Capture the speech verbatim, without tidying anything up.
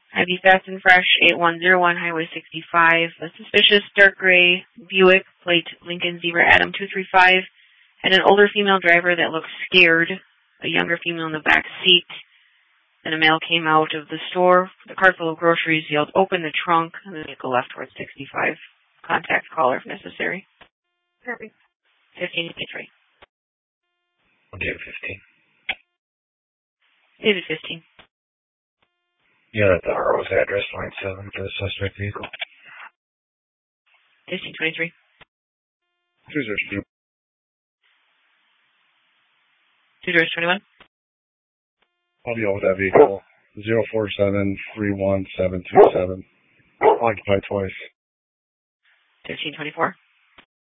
I B Fast and Fresh, eight one zero one Highway sixty-five. A suspicious dark gray Buick, plate Lincoln Zebra Adam two three five, had an older female driver that looked scared, a younger female in the back seat. Then a male came out of the store, the cart full of groceries, yelled, "Open the trunk," and the vehicle left towards sixty-five. Contact caller if necessary. Copy. fifteen twenty-three. David fifteen. David fifteen. Yeah, at the Harrow's address, line seven for the suspect vehicle. fifteen twenty-three. Two zero two. two zero twenty-one. I'll be over that vehicle. Zero four seven three one seven two seven. Occupied twice. thirteen twenty-four.